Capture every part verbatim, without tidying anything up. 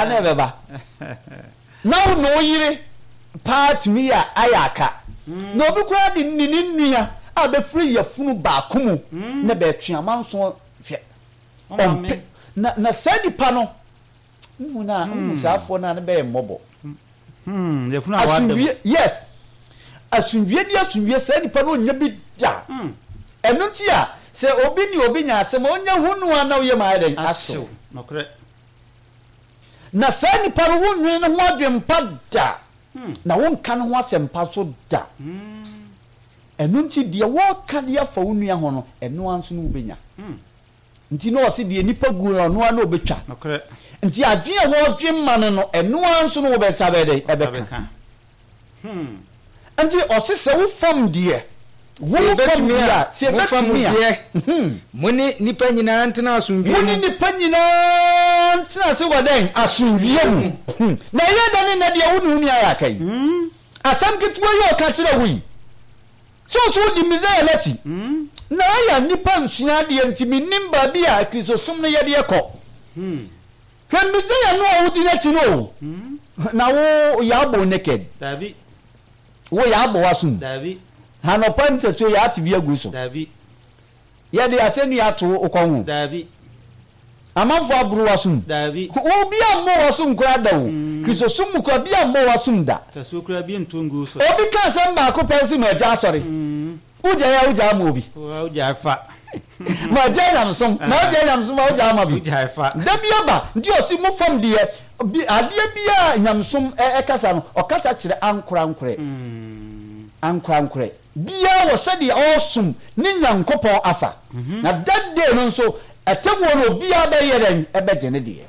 ana beba now no yire part me ya ayaka no bi kwa de nini nua a be free ya funu ba komu na be twa manso fe na na sadi pa no na musafo na na be mobo hmm ye funu awade yes asunwie dia asunwie sadi pa no nya bi da enu ti a se obi ni obi nya asem onya hunu ana ye ma den aso nokre na sadi pa no wonwe no ho adwem pa da na won kan ho asem pa so da enu ti dia wo ka dia fa wonua ho no enu anso no obenya nti no ose die nipa gu no no na obetwa nokre nti adwen a wo dwen ma no enu anso no obesabe de ebeka hmm nti ose se wo fam die wo fam dia se betumi dia muni nipa nyina ntena asundwie muni nipa nyina ntena se waden asundwie mu na ye da ne na dia wo nu nia ya kai asam kitwa yo ka kire hui so so di mizaya lati na ya nipa nsua de ntimi nimba bi a kristosom no ye de ekọ hmm kan mizaya no a wudi na ti no na wo ya bo naked dabi wo ya bo wasun dabi hano pante so ya ti bi aguso dabi ya de asenu ya to okonwu dabi amanfo aburu wasun dabi obi ammo wasun kura da wo kristosom mu kura bi ammo wasun da taso kura bi ntungu so obi kan san ba ko pensi ma ja sori uja ya uja ma obi uja fa ma ja yam som ma ja yam som ma uja ma bi uja fa da bi aba ndi osi mu fam de bi ade bia nyam som e kasa no o kasa kire ankura ankure ankura ankure bia wo sadi awesome ni nyankopon afa na that day no so atemo no bia ba yeren e be gene de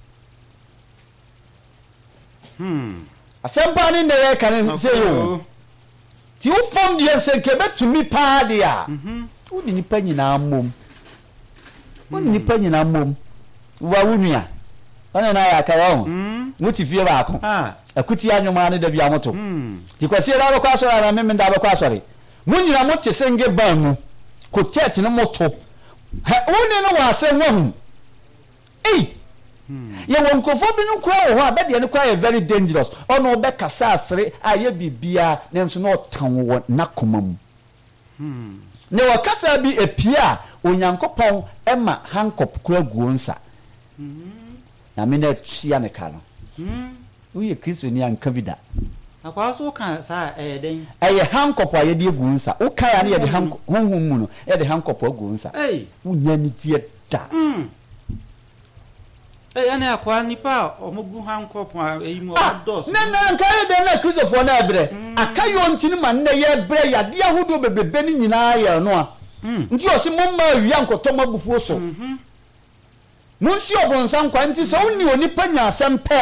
hmm asempa ni ne ye kan se yo ti u fam de se ke betumi pa de a u ni nipa nyina mom u ni nipa nyina mom wa wunua ana na ya ka wo muti fie ba ko ah akuti anwoma ne da bia moto hmm ti kwasi ra ba kwa sori na meme da ba kwa sori munyina mo te senge ban mu ko church ne moto ha woni no wa se wo eh ye won kofo bi no kwa wo ha be de ne kwa ye very dangerous ono be kasa asere aye bibia ne nso no tan wo nakomam hmm ne wa kasa bi epia onyankopon ema hankop kura guonsa mhm na me na tia ne ka no hmm uye kristo ni anka bida akwa so kan sa eh den eye hankop aye de guonsa o kan ya ne ye de hankop honhom mu no ye de hankop aguonsa eh unya ni tie da hmm eh ana akwa nipa omugu hankop eyimu odos na na nka ye de na kristo fo na ebre akayo ntini ma na ye ebre ya de ahodo bebebe ni nyina ye no a nti o se mo ma wi ankoto mabufuo so mhm munsi obonsan kwa nti so oni oni panya asempe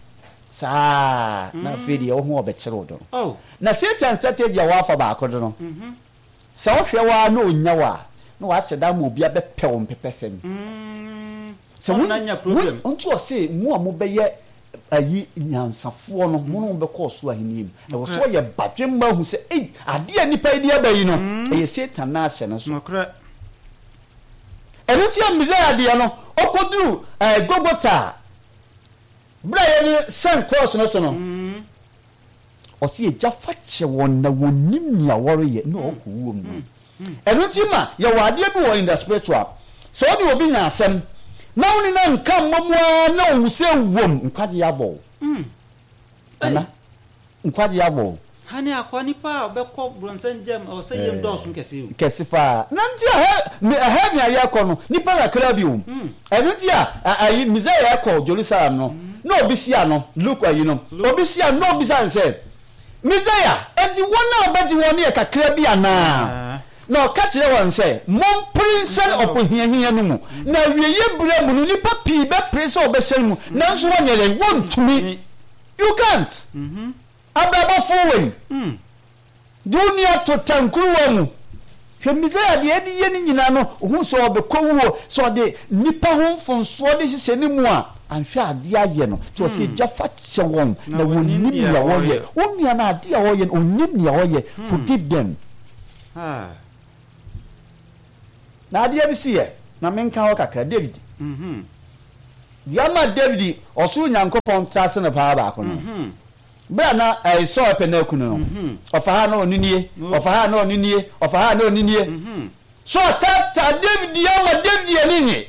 saa na fedi ye ho obekere odo oh na Satan strategy ya wafa ba akodo no mhm sa wo hwe wa na onya wa na wa seda ma obi abepe wo mpepesem mm so won anya problem nti o se mu a mo beye ayi nyansafo no mo no be course ahinim na wo so ye badwem ma hu se eh ade ani pa idi abayi no e Satan na ase no so nokra enu ti amizaya de no okoduru eh Gogota bra ye ni Saint Cross no so no mm o se eja fache won na wonim nia wore ye na okuwo mu enu ti ma ye wade bi wo in the spiritual so ni obi nya asem na woni na nka mmomwa na owuse wom nkwade yabo mm ana nkwade yabo hani akwa nipa obekọ bronzen gem o se yem dos nkese o kesifa na nti a me ha nya yakọ no nipa na kra bi o enu nti a ayi mizaya yakọ Jerusalem no na obi sia no look ayi no obi sia no obi san say mizaya edi wona obedi wona e kakra bi ana na ka kire won say mon prince opohiahia no mu na wieye bure mu no nipa pi be prince obesen mu na nso wonyere wontumi you can't mhm ababa forward mm dunia to tankruwa mu hwemizaya de edi ye ni nyina no hu so obekowuo so de nipa ho mfonso de sise ni mu a anhwe ade aye no to se jafa che won na wonim ya woye wonua na ade a woye onim ya woye forgive them ah na ade bi sie na menka wo kakra David mhm Yama David osu nyankopon trase ne pa ba ko no bra na I saw a penaku no ofa ha na oninie ofa ha na oninie ofa ha na oninie so tata David yama David yeninye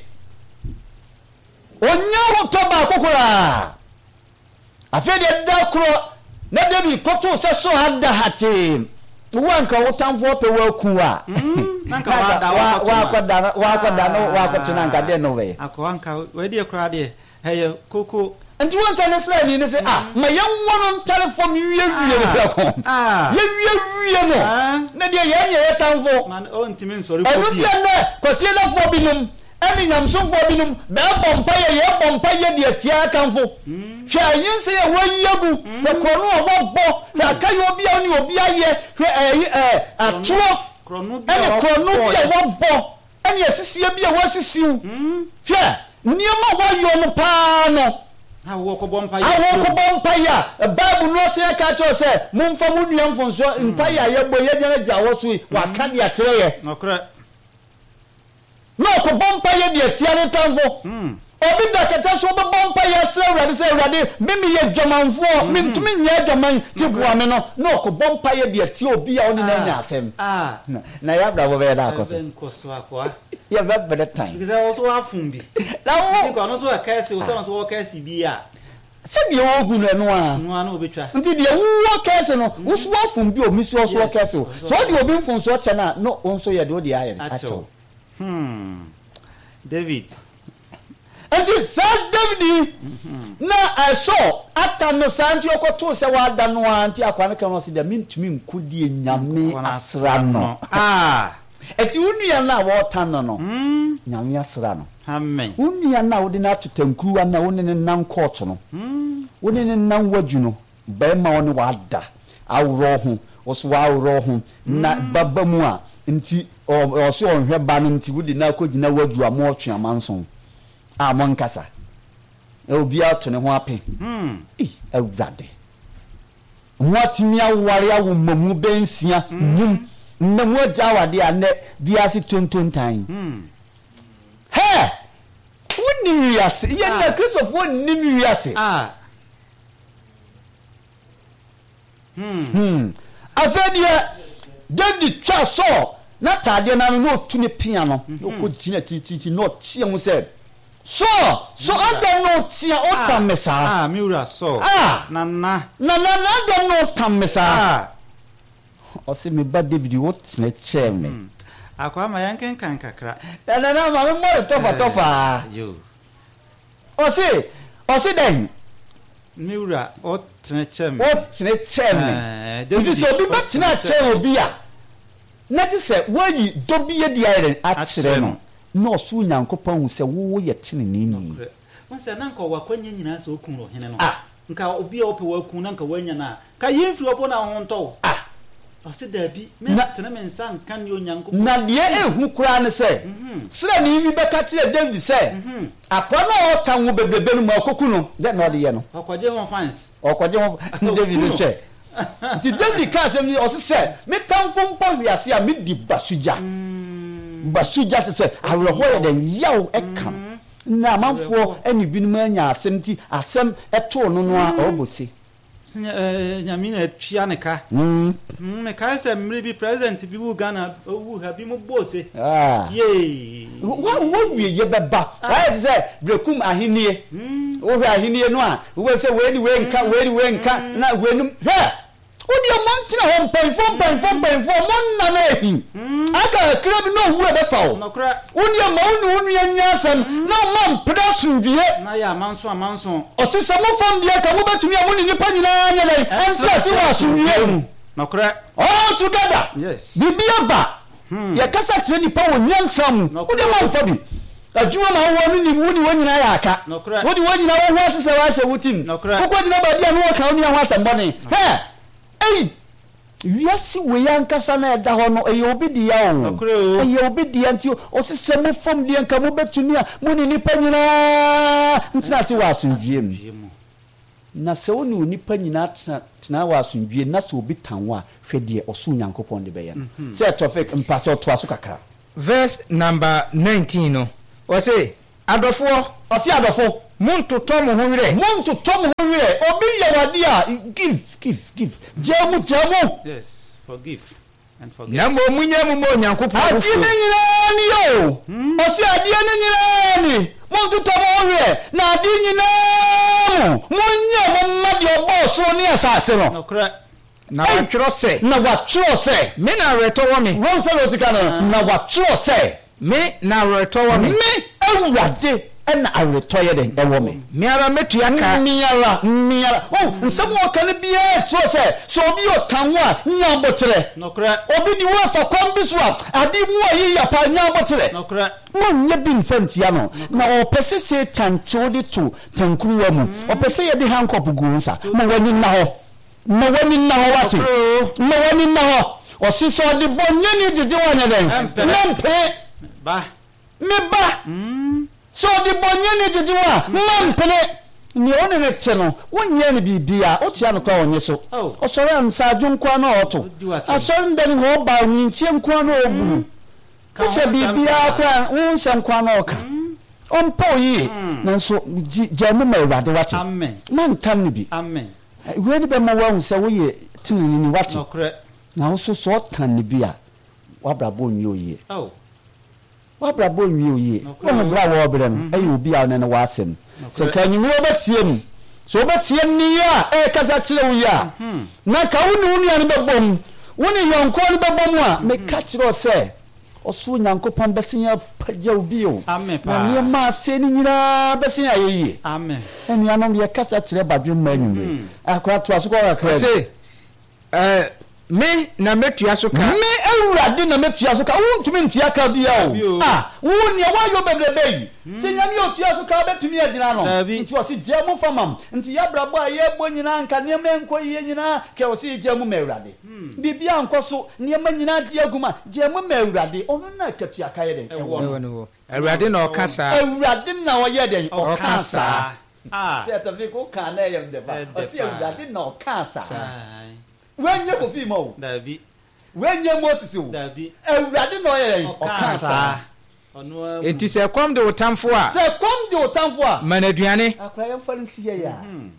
onyawo to ba kokora afede da kro na David koto se so hada hate wanka wotamfo pe wa ku a nanka wa da wa kwada wa kwada no wa kwatuna nka de no we akwanka we de kra de hey koko nti won sa nesla ni ne se ah ma ye wono telephone wiye wiye ne bra ko ah ye wiye wiye no na de ye ye ye tamfo man o ntimi nsori ko bi enu bi na kwase na fo binum ani nyamso fo binum be bompa ye ye bompa ye de atia tamfo hwa yin se ye wayigu ko krono obobbo hwa kai obi ani obi aye hwa eh eh aturo krono bi krono bi obobbo ani asisie bi a wasisiu hwa niema wayo no pa no ha wo ko bompa ya ha wo ko bompa ya bible no se ka cho se mumfa mu nua mfonso mpa ya ye bo ye jana jawo so wa ka dia tere ye nokra no ko bompa ye dia tia ne tamfo mm obi da keta so bo bompa ya se urade se urade mimi ye dwomanfo mi ntumi nya dwoman ti bua me no no ko bompa ye dia tia obi a oni na nya asem ah na ya bra bo be da akoso ben ko so akwa ya ba be that time because I also have fun bi na wo ko no so ka se o so so ka se bi a se bi o gu no a no a no obetwa nti de wo ka se no wo so afun bi o mi so so ka se so de obi mfun so che na no onso ye de o de aye acho hmm David nti sa David na I saw atano santi okoto se wa da no anti akwane kan no se de mintumi nkudie nyame asra no ah eti unua na wo tan no no nyame asra no amen unua na wo de na tutankuru na wo ne nan court no wo ne nan waju no ba ma wo ne wa da awro ho wo so wa awro ho na baba mu a nti o so onhwe ba no nti wo de na akogina waju amo otwe amanson a mon kasa e obi ato ne ho ape hmm eh awrade mwatimi aware awo mamu bensia nyum na mo jawade ane biase tonton tan hmm he woni wiase ye na Christopher woni wiase ah hmm hmm afedia David twa so na tade na no tuni pia no ko gina titi no tie mu se so so anda no tia o tamesa ah miura so ah na na na na anda no tamesa ah o se me ba David what na cheme akwa ma yanken kan kakra na na na ma me mo tofa tofa yo o se o se den miura o tene chem o tene cheme David so bi ba tene cheme obi a na ti se wayi dobi ye dia ire a kire no no so nyankopon hu se wo ye tene ni ni won se na nka wakwanya nyina se okun ro hene no nka obi a ope wakun na nka wanya na ka yemfiri opo na ho nto ah ose dabi me tene me nsa nka ne onyankopon na de ehu kura ne se sira ni bi beka kire David se akwa na o tan wo bebrebe no ma koku no de na ode ye no akwaje ho fans okwaje ho David se ti David ka se mi o se me tamfo mpo wiase a me di basuja basuja te se awreho ye den yaw ekam na manfo ani binum anya asem ti asem eto no no a obosi eh nyamina twa ne ka mm me ka se mri bi president bi bu Ghana wu ha bi mu bose ah ye wa wo wie ye beba ai se brekum ahenie wo hwe ahenie no a wo se we ni we nka we ni we nka na we num hwe odi o man tina ho pen fo pen fo pen fo mon na na ehi aka club no wu e be fa o odi o ma unu unu anya asem na man production die na ya manso amanso o se se mo fam die ka mo betumi amuni nipa nyina anya dai antra se wa sunwie mu nokra all together yes bibia ba ye kasa tire nipa wo nyansam odi man fa bi adwuma ma wo ni mu ni wonyina ya aka odi wonyina wo ho asese wa hye wutim kokko nyina ba dia no wo ka oni ho asembone he ei wiasi we yankasa na eda ho no eye obi dia o eye obi dia nti o sese mo fam dia nka mo betumi a mo ni nipa nyina ntina se wa asundie mu na se woni nipa nyina tena tena wa asundie na se obi tanwa hwede oso nyankopon de beye no se traffic mpacho to aso kakra verse number nineteen no o se adofo o se adofo montoto mo ho were montoto mo ho were obi ye wade a give give give jemu jemu yes forgive and forget na mo munya mu mo Nyankopɔn adi ne nyina ni o o si adi ne nyina ni montoto mo ho were na adi nyina mo munya mo madi obo so ni asase no nokra na watwero se na watwero se me na reto wo me won se lo sika no na watwero se me na reto wo me me awurade na areto ye den e wo me me ara metua ka miara miara oh nsem wo kan bia tro se so obi o kan wa nya botere nokra obi di wo fa kwam bi so ade mu ayi ya pa nya botere nokra mo nya bi mfantia no na o pese se tancho de to tankruwa mu o pese ye de hankop gu nsa mo wani na ho mo wani na ho wati mo wani na ho o si so de bonye ni didi wanya den lempe ba me ba mm so di bonye ni didi wa mampene ni one ne che no wonye ni bibia o tia no kwa onye so o sore ansa adwonkwa na oto asore ndani ho ba nyintie nkwa na obu o se bibia kwa wonse nkwa na oka o mpo yi nanso jamu ma Awurade wate amen man tam ni bi amen we ni be ma wa unse wo ye tinini ni wate nokra na wo so so tan ni bi a wabrabo nyi oye oh wabrabo nwi oye wo bra wo obere no ayi obi a ne ne wasem se kanyi wo betie mu so betie ni ya e kasa kire wo ya na ka wonu unu ya ne bebom woni yonko ne bebom a me ka kire o se oso Nyankopon besen pagya obi o amen pa na ne ma se ni nyina besen ayeye amen enu anom ye kasa kire badwe ma nwumre akwa to aso ko akra se eh me na metua so ka me Awurade na metua so ka wontumi ntua ka bia o ah woni ya wayo bebrebe yi se nyame otua so ka betumi agina no nti o se jemu famam nti ya brabo a ye bo nyina nka ne menko ye nyina ke o se jemu ma Awurade bibia nkoso ne ma nyina di aguma jemu ma Awurade ono na katua ka ye den ewo no Awurade na okasa Awurade na o ye den okasa ah se tafi ko ka na ye ndeba o se Awurade na okasa wenye ko fi mo davi wenye Moses wo davi Awurade no ye okasa ono enti se kom de otamfo a se kom de otamfo a manaduane akra yem farinsi ye ya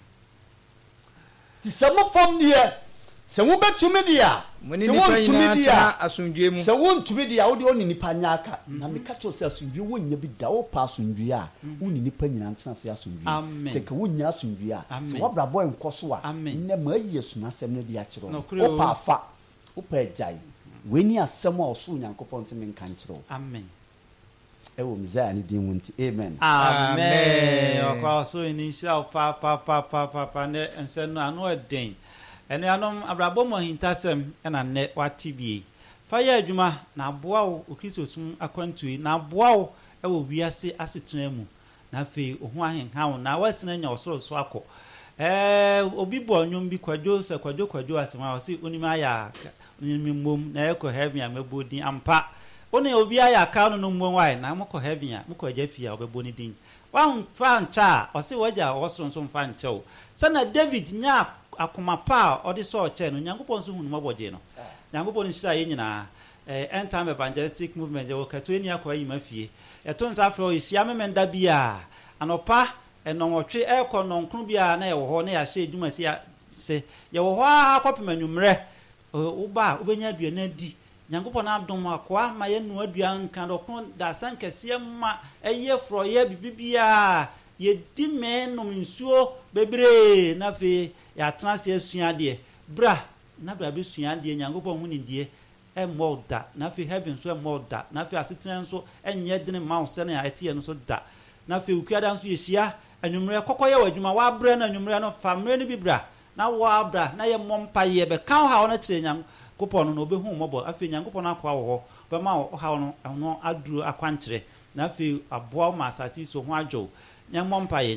ti se mo fom die se wo betumi dia se wo ntumi dia asundwe mu se wo ntumi dia wo de oni nipa nyaka na me ka cho se asundwe wo nya bi da wo pa asundwe a wo ni nipa nyina ntena se asundwe se ka wo nya asundwe a se wo bra boy nkoso a ne ma yesu na asem ne dia kiro wo pa fa wo pa jai we ni asem a oso Nyankopon se me nkan kiro amen ewo mizaya ni din wunti amen amen okwa so ni sha pa pa pa pa pa ne ense no anu eden ene anom abrabo mo hintasem na ne watibie fa ya adwuma na aboa wo okristo sum akwantui na aboa wo e wo wiase asetena mu na fe ohu ahenha wo na wasena nya osoro so akọ eh obi bo onwom bi kwadwo se kwadwo kwadwo asema wo si onima ya onimi mom na ekọ heaven amebodin ampa one obi aya ka no no mmom wai na mokọ heaven a mokọ jafia obeboni din wan fa ncha o si waja osoro so mfa ncha o sana David nya akoma pa odi so che no Nyankopon so hunu maboje no Nyankopon shira ye nyina eh end time evangelistic movement je wokato eni akwa yi mafie eto nsa afro yisia memenda bia anopa enonwotwe ekọ nonkru bia na ye wo ho na ya hye eduma si se ye wo ho akopem anwumre uba ubenya adua na di Nyankopon adom akwa ma ye no adua nka do kon da san kese ma eye fro ye bibibia ye di me no nsuo bebre na fe ya trans ye suade bra na bra be suade Nyankopon hu ni die e molda na fe heaven so e molda na fe asetena so enye dene ma se na ya etie no so da na fe ukuada so ye hia anwumre kokoye wadwuma wa bra na anwumre no famre no bibra na wa bra na ye mompa ye be kan ha ona kire Nyankopon no obehu mobo afi Nyankopon akwa wo ho be ma wo ha no no aduru akwankyere na fe aboa ma asasi so ho adwo nyamompa ye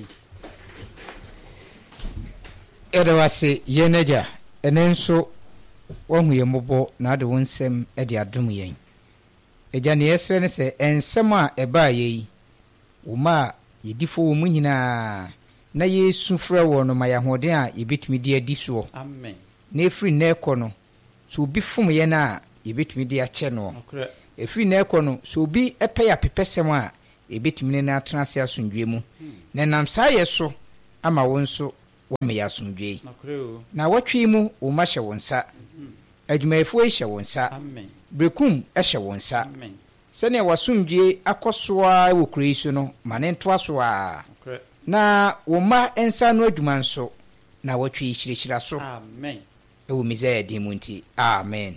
edawase yeneja enenso wohu ye mobo na ade wonsem ede adom yen eja ne yesre ne se ensem a eba ye woma yedifo wo mu nyina na yesu frɛ wo no ma yahoden a yebetumi di adi so amen na efri na ekɔ no so obi fom ye na yebetumi di akyɛ no efri na ekɔ no so obi epe ya pepesem a ebetumi ne na atena se asomdwe mu na nam saa yɛ so ama wo nso wo me asomdwe na watwe mu wo ma hyɛ wo nsa adwumayɛfoɔ hyɛ wo nsa brekum hyɛ wo nsa sɛnea wasomdwe akɔsoa wɔ kuro yi so no ma ne ntoa so a na wo ma nsa no adwuma nso na watwe hyirihyira so amen ewu Messiah din mu nti amen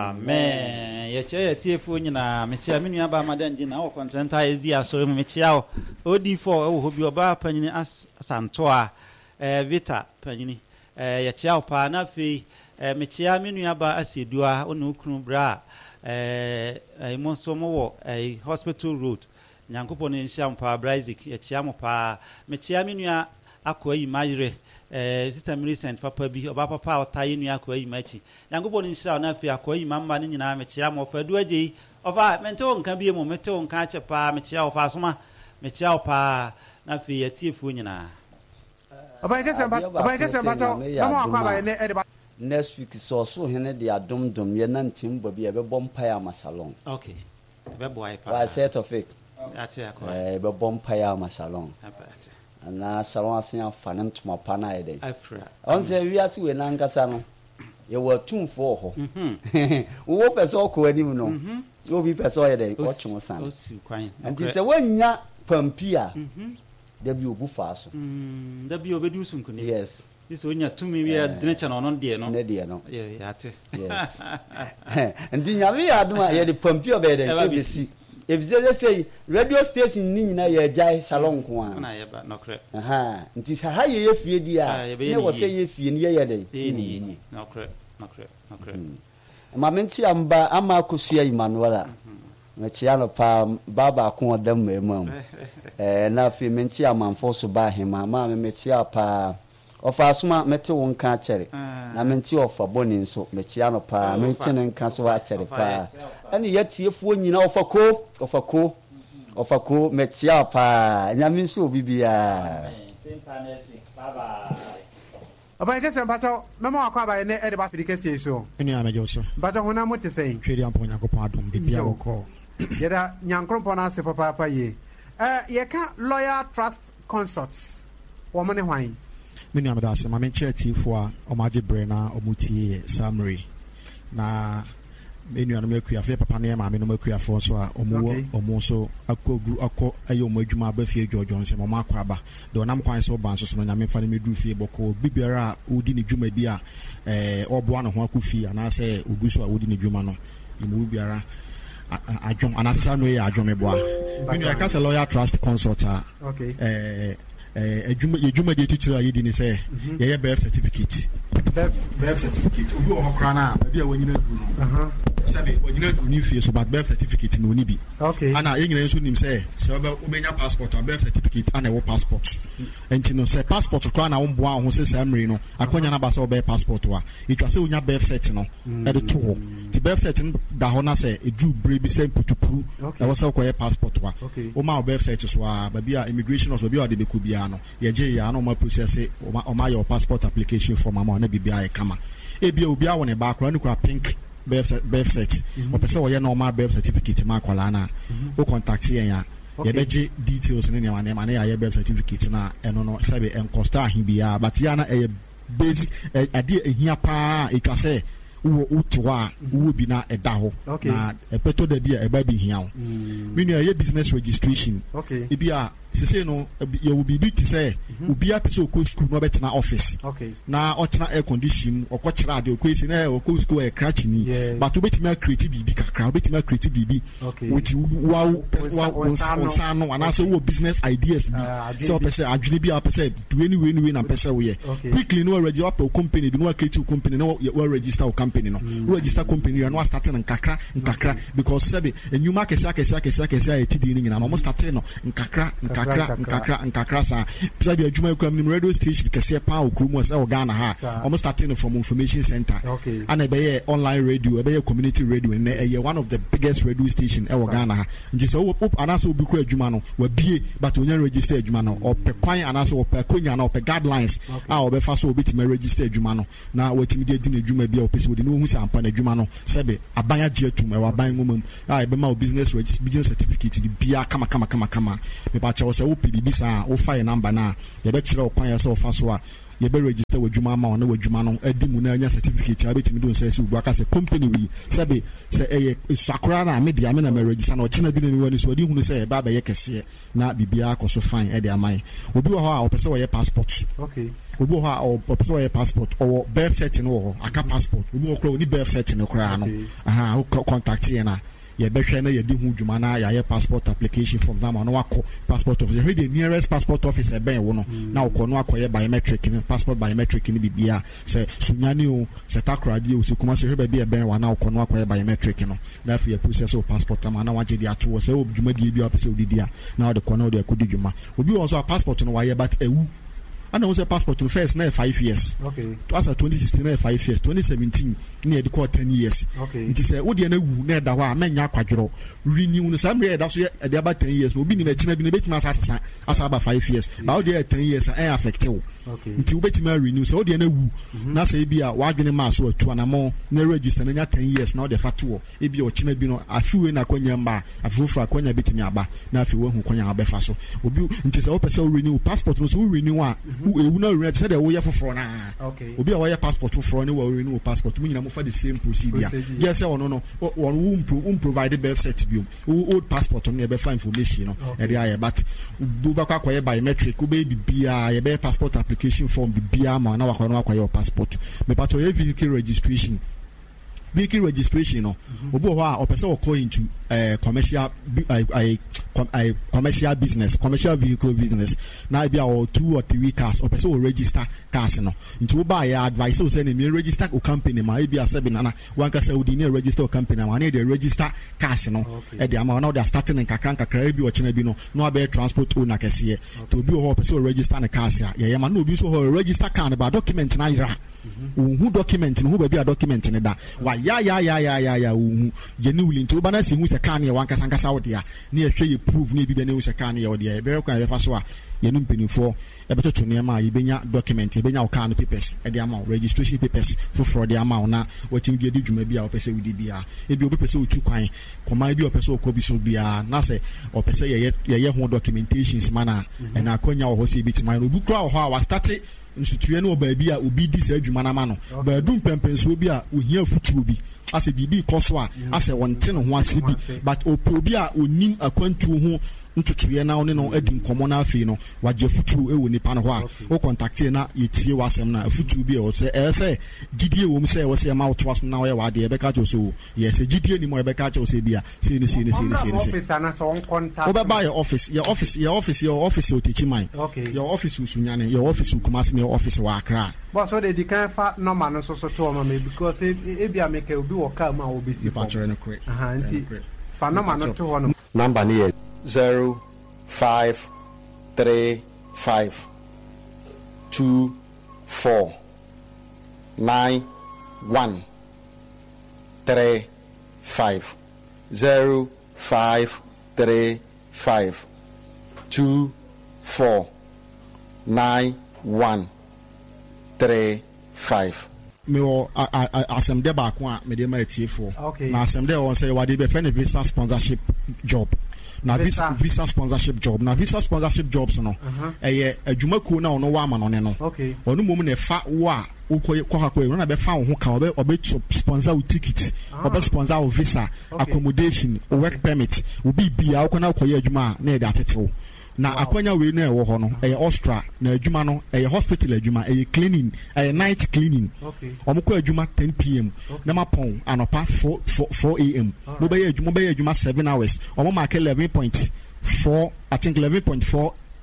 amen ye che ye tiefo nyina me chia me nua ba madan gina wo kontrenta ezi asori me chia o odi four ewo hobi oba panyini asanto a eh vita panyini eh ye chia pa na fe eh me chia me nua ba asedua onu kunu bra eh eh mo so mo wo eh hospital road nyankopon nhia mpa Isaac ye chia mo pa me chia me nua akoyi mayire eh sister recent papa bi oba papa otaye nua akoyi machi nyankopon nhia na afi akoyi mamma ne nyina me chia mo fa du agye ofa mente won ka bi mu mete won ka che pa me chia ofa soma me chia opa na afi yatiefo nyina oba ikese mba oba ikese mba to na mo akwa ba ne e de next week so so hene de adomdom ye nantim bo bi e be bompa ya masalon okay be boy pa ba set of it ati akwa eh be bompa ya masalon na salon asen afanen tuma pa na ede afra on se wiase we na nkasa no ye wa tumfo ho mhm wo peso ko anim no wo bi peso ye de ko twon san o si kwan anti se wanya pampia mhm da bi obu fa so mhm da bi obedu sunkuni yes this onya tumi we adrecha no no de no ne de no ye ate yes anti nyame ya aduma ye de pampia be de e si if they say radio station ni nyina ye jai salon ko an na ye ba no kre aha nti sa ha ye ye fie di a ne wo say ye fie ni ye ye de ni no kre no kre no kre ma menti amba ama akosua Emmanuel na chia no pa baba ko odam memu eh na fi menti amanfo so ba hema ma me chia pa ofa asuma mete won ka kere na menti ofa boni nso me chia no pa menti ne nka so a kere pa ani yatiefuo nyina ofa ko ofa ko ofa ko me chia pa nyame nso obibia bye bye oba ikese mba to memo akwa ba ne e de ba firi kese so eni amejo so mba to hona mo te sei twedi ampo nyakopon adom de bia woko yeda nyankropon ase papa pa ye eh ye ka lawyer trust consults wo mo ne hwan menu ameda ase ma menche atifo a omaje bre na omutie summary na menu anu mekua fe papa ne ma me no mekua fo so a omo omo so akogu akọ ayo mo adwuma ba fie jojo nse mo akọ aba de onam kwan so ban so so nya me fa ne medu fie boko bibiara odi ne dwuma bi a eh obo ano ho akofie ana se oguso a odi ne dwuma no imu biara adwom ana se no ye adwom eboa menu aka se lawyer trust consult a okay eh eh adwuma ye dwuma de titira ye di ne se ye ye birth certificate birth certificate obi o hokra na bia wanyina gu no aha sabe wanyina gu ni fie so but birth certificate no ni bi okay ana ye nyina nso nim se se obenya passport or birth certificate ana wo passport enti no se passport kra na wo mboa ho se samri no akonya na ba se obe passport wa itwa se onya birth cert no e de to ho ti birth cert no da ho na se edu bre bi se putupu e wo se ko passport wa o ma birth cert so a ba bia immigration os ba bia de be ku bia no ye je ya no ma process o ma your passport application form ama na bibia e kama e bia obi a wo ne ba kra ne kra pink birth birth cert o pese wo ye normal birth certificate ma kwala na o contact yen ya ye beje details ne ne ma ne ma ne ya birth certificate na eno no sabe en costa ahin bia but ya na e basic ade ehia pa e twa se wo utwa wo bi na eda ho na epeto da bia e ba bi hia ho menu ya business registration okay e bia sese no ye wo bibi ti say obi a pese okọ school no betina office okay na otena air condition okọ kira de okọ esi na okọ school e crash ni but obetima create bibi kakra obetima create bibi with wow wow sano and say wo business ideas bi so pese adwene bi a pese do anyway anyway na pese wo ye quickly no register up company bi no create company no we register company no register company no start na kakra nkakra because sabe enyuma kese kese kese kese a etidi ni nyina no mo start no nkakra nkakra nkakra nkakra nkakra sa pisa bi adwuma ekura mu radio station kese pa okurumu se o Ghana ha almost starting from information center and e be online radio e be community radio and e one of the biggest radio station e o Ghana ha nti so op anase obi kura adwuma no wa bie but onya register adwuma no o pe kwan anase o pe konya na o pe guidelines a o be fa so obi ti me register adwuma no na watimi de di na adwuma bia o pe so de no hu se ampa na adwuma no sebe aban agye atum e wa aban ngomam a e be ma business register business certificate di bia kama kama kama kama me ba che o se o P B B sa o file number na ye be kire o kwan ya se o fa so a ye be register wadwuma ma na wadwuma no adi mu na anya certificate a betimi do nsa se ubu aka se company wi sebe se eye swakora na me dia me na me register na o china bi na mi wani so di hunu se e ba ba ye kese na bibia akoso fine e de amai obi wo ha o pese wo ye passport okay obi wo ha o pese wo ye passport o birth certificate no wo aka passport obi wo kro ni birth certificate no kra no aha contact ye na ye behwe na ye di hu dwuma na ya ye passport application form na no akọ passport office we the nearest passport office e ben wo no na akọ no akọ ye biometric ni passport biometric ni bibia se sunyani o se takradi o se kuma se hwe be e ben wa na akọ no akọ ye biometric no na fi ye process o passport ma na waje di ato se o dwuma di bi opese odidi a na o de kọ na o de akọ di dwuma obi wo so passport no wa ye but ewu and also passport to first na five years okay as twenty sixteen na five years twenty seventeen na e call ten years okay nti say wo de na wu na da ho a manya akwadworo renew no sam re da so e de about ten years no obi ni ma china bi na betima asasa asa about five years ba wo de ten years e affect you okay nti wo betima renew so wo de na wu na say bi a wa dwene ma so atu anamo na register na nya ten years na wo de fato e bi o china bi no afiwe na kwanya mba afufura akwanya betimi aba na afi wo hu kwanya abefa so obi nti say wo pese wo renew passport no so wo renew a ewu na renew say de wo ye foforo na okay obi a wo ye passport foforo ni wo renew passport mu nyina mo fa the same procedure yes say ono no one won provide birth certificate old passport no e be fa information no e dey aye but bu ba kwa kwa biometric wo be bibia ye be passport application form bibia ma na wakwa no akwa your passport me pato ye vehicle registration vehicle registration no obi ho a opese o call into uh, commercial I I commercial business commercial vehicle business na bia or two or three cars opese o register cars no into buy ya advice o say na me register o company ma e bia seven na one ka say o di na register o company ma na dey register cars no e dey ama na dey starting in kakran kakra bi o chena bi no no be transport owner kese to obi ho opese o register na cars ya ye ma na obi so ho register car na ba document na yira who document no who be a document ne da wa ya ya ya ya ya ya who genuinely nti oba na si hu se kan ye wan kasa nkasa wo dia na ye hwe ye prove na bi be na hu se kan ye wo dia e be kwa be fa so a ye no mpenifo e be toto ne ma ye benya document ye benya wo kan papers e de ama registration papers for fraud de ama na watim de dwuma bi a wo pese wudi bia e bi obi pese otu kwan koma bi o pese o ko bi so bia na se o pese ye ye ye ho documentations mana e na akonya wo ho se bi timan obi kura wo ho a wa start nsutuye no baabi a obi di sa adwuma na ma no ba dum pempenso bi a ohia futuo bi ase bibi koso a ase wonte no ho ase bi but obi a onim akwantu ho ntutuye na one no adi nkomo na afi no waje futuo ewo nipa no ho a o contact na yetie wasem na futuo bi e o se e se gidie wo m se wo se ma woto aso na wo ye wade e beka cho so ye se gidie ni mo e beka cho se bia se ni se ni se ni se ni se office ana so on contact o be buy your office your office your office your office o techi man your office usunyane your office ukumasi your office wa Accra but so they the kind fa normal no so so to ma me because e bia make obi wo ka ma obi si for aha nti fa normal no to ho no number ni zero five three five two four nine one three five zero five three five two four nine one three five. Me o asem de ba ko a me de ma etie fo na asem de o say wade be friend visa sponsorship job na visa visa sponsorship job na visa sponsorship jobs no eh adwuma ko na ono wa ama no ne no ono mom na fa wo a ukoye kwa kwa no na be fa wo ho ka obe obe sponsor wo ticket obe sponsor wo visa accommodation work permit obi bia wo na ukoye adwuma na e da tetewo na akwanya we no e wo ho no e Austria na adwuma no e hospital adwuma e cleaning e night cleaning omko adwuma ten p m na mapon anopa four a m mo be adwuma be adwuma seven hours omo mark eleven point four I think eleven point four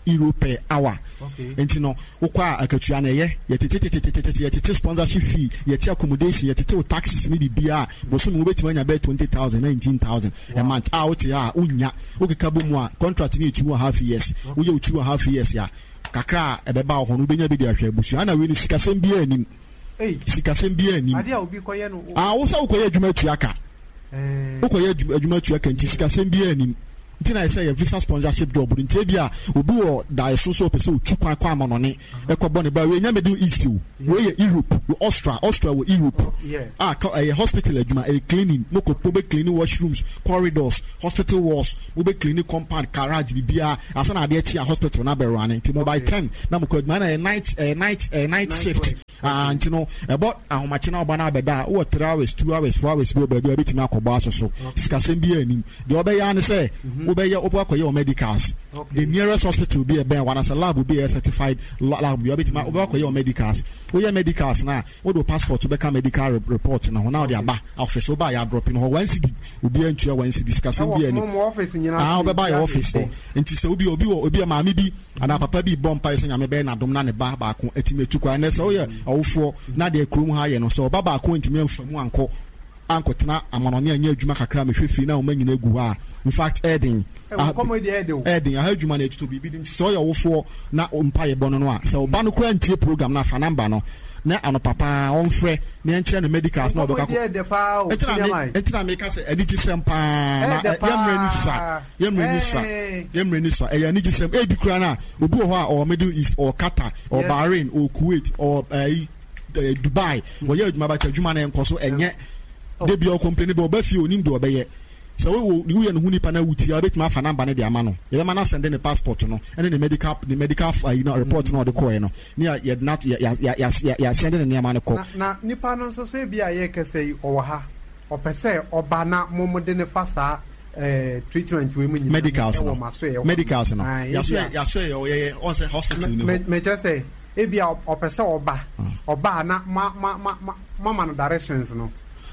euro per hour. Okay. Enti no wokwa akatua na ye yetete yetete sponsorship fee yetete accommodation yetete taxes ni bibia boso no betima nya be twenty thousand nineteen thousand a month out ya unya okeka bomu a contract ni two and a half years wo ye two and a half years ya kakra ebeba ho no benya be di ahwe abusu ana we ni sikasem bia anim eh sikasem bia anim ade a obi koye no ah wo sa ukoye adwuma tuaka eh ukoye adwuma tuaka nti sikasem bia anim nti na say visa sponsorship job nti bia obi wo da so so pese otu kwan kwa amonone ekobọ ne ba we nya Middle East we ye Europe we Austria Austria we Europe ah a hospital adwuma a cleaning no ko be cleaning washrooms corridors hospital walls we be cleaning compound garage bibia asa na de chi a hospital na be run nti mo by ten na mo ko adwuma na night a night a night shift ah nti no about ahomache na oba na abeda wo three hours two hours four hours bi oba bi abetimi akobo asoso sikasem bi anim de oba ya ne say obey obo akoye medicals the nearest hospital be a ben one as a lab will be a certified lab you bit ma obo akoye medicals we medicals na we do passport to become medical report na now they aba office oba ya drop in ho one city obi antua one city discussing be any ah obi buy office nti se obi obi obi ma me bi ana papa bi bomb pa se nyame be na dom na ne ba ba ko etimetu kwa na se oye awofo na de krom ha ye no so oba ba ko ntimi amfamu anko anko tena amanone anya adwuma kakra me hwefi na o manyina gu ha in fact Eden Eden ha adwuma na etuto bibi nti so yo wofo na ompa ye bono no a so oba no kura ntie program na fa number no na ano papa on frɛ na enche no medicals na obeka ko etina me ka se adiji sempa na yemre ni sa yemre ni sa yemre ni sa e ya niji sem e bi kura na obi wo ho a o Middle East or Qatar or Bahrain or Kuwait or Dubai wo ye adwuma ba ta adwuma na enkoso enye de bi o complain be obafi onim de obeye so we we no huni pa na wuti abetima afa number ne de ama no ye be ma na send the passport no and the medical the medical uh, you know report no de ko no ne ya not ya ya ya ya send the name ko na nipa no so so bia ye kese o ha o pese oba na momode ne fasa eh treatment we munyi medicals no medicals no ya so ya so ye on say hospital no me just say e bia o pese oba oba na ma ma ma mama no directions no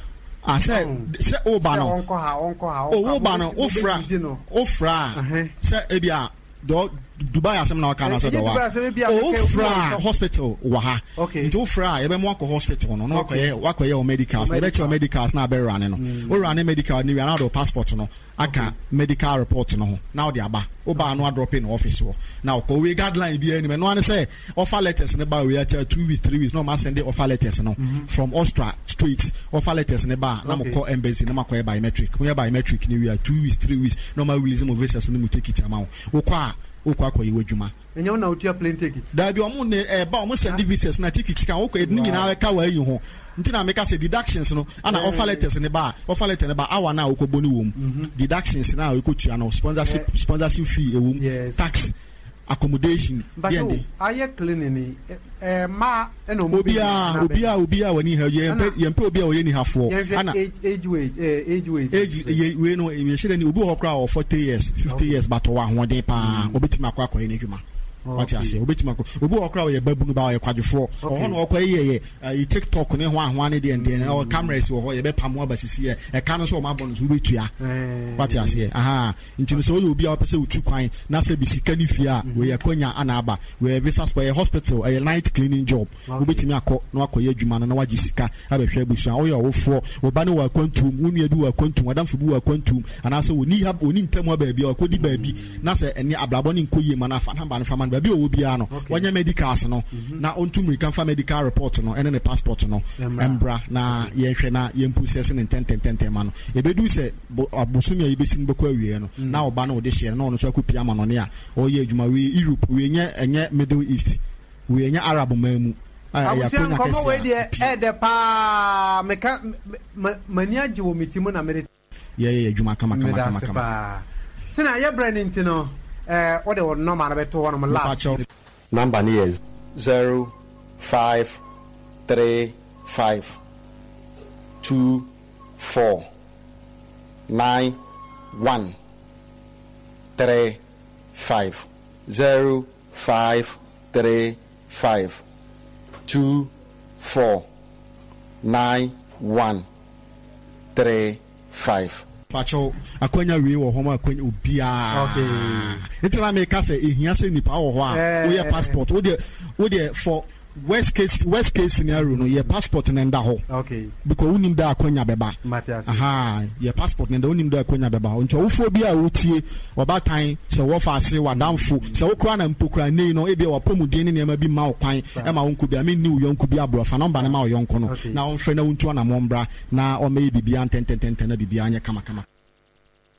I said, say, oh, Bano, uncle, how uncle, how oh, Bano, oh, fra, oh, fra, say, Ebia, Dubai, as I'm now can answer the oh, fra, hospital, waha, okay, it's oh, fra, even walk hospital, no, no, walk away medicals, they bet your medicals now be running, or running medical, near another passport, no, I can medical report, no, now the Aba, Oba, no drop in office, now, go we guideline be any man, one say, offer letters in about we are two weeks, three weeks, no, must send the offer letters, no, from Austria street, offer letters in the bar, no, call embassy, no, matter biometric, we are biometric, we are two weeks, three weeks, no, my reason of visas, and we take it amount, okwa. Okwa kwa iwe juma enyo na utia plane ticket da bi omo ne e ba omo send visas na ticket kan okwa edini nyina ka wa yi ho nti na make say deductions no ana offer letters ne ba offer letter ne ba awa na okoboni wom deductions na okotua no sponsorship sponsorship fee ewom tax accommodation but aye cleaning eh ma eno obia obia obia wani ha ye yempe obia wo ye ni hafo ana age age weight eh age weight age we no we shire ni obi ho kra o forty years fifty years but wa hoden pa obetima akwa akwa ni dwuma what you say obetima ko obi ho kra o ye babunu ba o ye kwadwefo o ho no okwa ye ye TikTok ne ho ahwa ne de de o cameras wo ho ye be pamo abasisi ye e ka no so o ma bonu so betua what you say aha ntino so obi a opese utu kwan na se bisika ni fia we ye kwanya ana aba we visa spare hospital a night cleaning job obetimi akọ na akoye adwuma no na waji sika abehwe abusua o ye owofo oba ne wa kwantum wonu abi wa kwantum wadamfo bi wa kwantum ana se oni ha oni ntamu ba bia akodi ba bi na se ene ablabo ne nkoye ma na fa namba ne fa man ba bi owo bia no wanya medicals no na ontum rekan fa medical report no ene ne passport no embra na ye hwe na ye process ne ten ten ten ma no ebedu se abusumi ayi besin beko awie no na oba na ode hye no no so akopia ma no ne a o ye adwuma we Europe we nye enye Middle East we nye Arab mamu ya konya kesi we de e de pa meka mania ji wo mitimu na mere ye ye adwuma kama kama kama kama sina ye brand ntino eh o de wo no ma na beto wo no last number ni is zero five three five two four nine one three five zero five three five two four nine one three five. pacho akwanya wi wo ho ma akwanya obia okay ntina me ka say ehia say nipa wo ho a wo ye passport wo de wo de for worst case worst case scenario no your passport nenda ho okay because unim da akwanya beba aha your passport nenda unim da akwanya beba nti wofo bi a wotie obatan se wo fa ase wadamfo se wo kura na mpokura nei no e bi wa pomuden ne nema bi ma wo kwan e ma wonku bi a me ni wo yonku bi abrofa number ne ma wo yonko no na won frɛ na wontu na mombra na o me bibia ntentententen na bibia anye kama kama